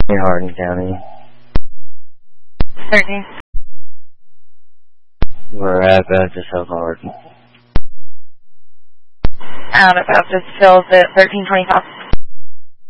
in Hardin County. 13. We're at Baptist Health Hardin. Out of Baptist Hills at 1325.